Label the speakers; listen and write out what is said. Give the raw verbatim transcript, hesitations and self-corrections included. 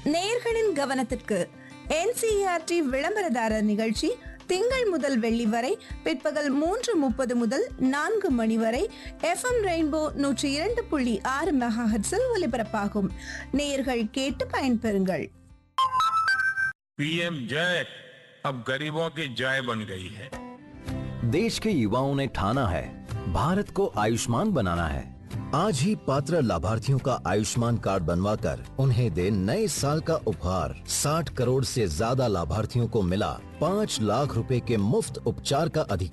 Speaker 1: நேயர்களின் கவனத்திற்கு என்சிஇஆர்டி விளம்பரதாரர் நிகழ்ச்சி திங்கள் முதல் வெள்ளி வரை பிற்பகல் மூன்று முப்பது முதல் நான்கு மணி வரை எஃப்எம் ரெயின்போ நூற்றி இரண்டு புள்ளி ஆறு மெகாஹெர்ட்ஸில் ஒலிபரப்பாகும். நேயர்கள் கேட்டு பயன்பெறுங்கள்.
Speaker 2: पीएम जय अब गरीबों की जय बन गई है।
Speaker 3: देश के युवाओं ने ठाना है भारत को आयुष्मान बनाना है।
Speaker 4: आज ही पात्र लाभार्थियों का आयुष्मान कार्ड बनवाकर उन्हें दे नए साल का उपहार। साठ करोड़ से ज्यादा लाभार्थियों को मिला पाँच लाख रुपए के मुफ्त उपचार का अधिकार।